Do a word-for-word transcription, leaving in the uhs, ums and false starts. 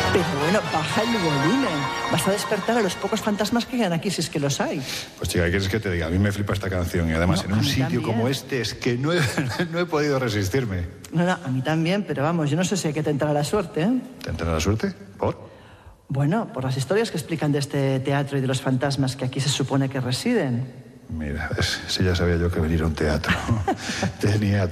Pero bueno, baja el volumen. Vas a despertar a los pocos fantasmas que quedan aquí, si es que los hay. Pues chica, ¿qué quieres que te diga? A mí me flipa esta canción y además No, en a un mí sitio también. como este es que no he, no he podido resistirme. No, no, a mí también, pero vamos, yo no sé si hay que tentar la suerte, ¿eh? ¿Te entra la suerte? ¿Por? Bueno, por las historias que explican de este teatro y de los fantasmas que aquí se supone que residen. Mira, ves, si ya sabía yo que venir a un teatro. Tenía